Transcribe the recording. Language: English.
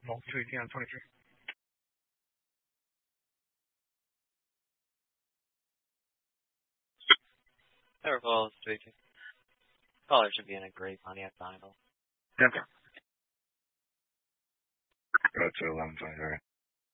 No, 218 on 23. Never falls, 218. Caller should be in a great Pontiac Bonneville. Yeah. Go to 1123.